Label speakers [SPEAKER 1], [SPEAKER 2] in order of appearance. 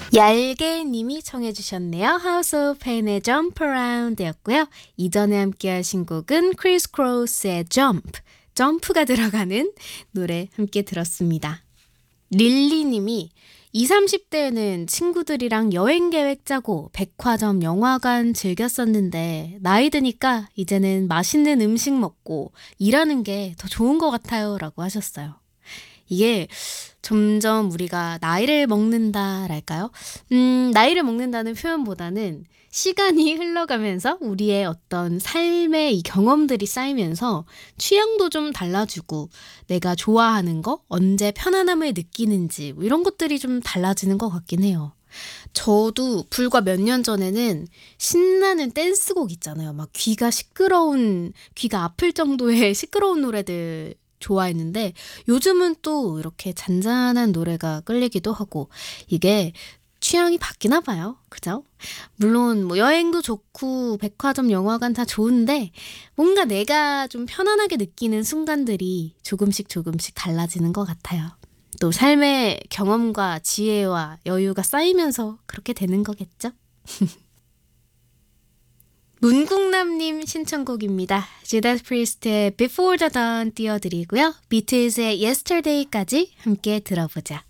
[SPEAKER 1] 얄개님이 청해 주셨네요. House of Pain의 Jump Around 였고요. 이전에 함께 하신 곡은 크리스 크로스의 Jump, 점프가 들어가는 노래 함께 들었습니다. 릴리님이 20, 30대에는 친구들이랑 여행 계획 짜고 백화점, 영화관 즐겼었는데 나이 드니까 이제는 맛있는 음식 먹고 일하는 게 더 좋은 것 같아요 라고 하셨어요. 이게 점점 우리가 나이를 먹는다랄까요? 나이를 먹는다는 표현보다는 시간이 흘러가면서 우리의 어떤 삶의 이 경험들이 쌓이면서 취향도 좀 달라지고 내가 좋아하는 거, 언제 편안함을 느끼는지 뭐 이런 것들이 좀 달라지는 것 같긴 해요. 저도 불과 몇 년 전에는 신나는 댄스곡 있잖아요. 막 귀가 아플 정도의 시끄러운 노래들 좋아했는데 요즘은 또 이렇게 잔잔한 노래가 끌리기도 하고 이게 취향이 바뀌나 봐요. 그죠? 물론 뭐 여행도 좋고 백화점, 영화관 다 좋은데 뭔가 내가 좀 편안하게 느끼는 순간들이 조금씩 달라지는 것 같아요. 또 삶의 경험과 지혜와 여유가 쌓이면서 그렇게 되는 거겠죠? 문국남님 신청곡입니다. 주다스 프리스트의 Before the Dawn 띄워드리고요. 비틀즈의 Yesterday까지 함께 들어보자.